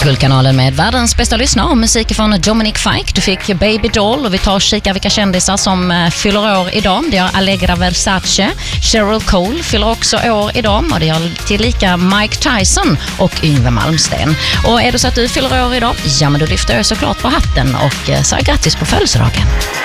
Guldkanalen med världens bästa lyssnare och musik från Dominic Fike. Du fick Baby Doll och vi tar och kikar vilka kändisar som fyller år idag. Det är Allegra Versace, Cheryl Cole fyller också år idag och det är tillika Mike Tyson och Yngve Malmsten. Och är det så att du fyller år idag, ja men då lyfter jag såklart på hatten och säger grattis på födelsedagen.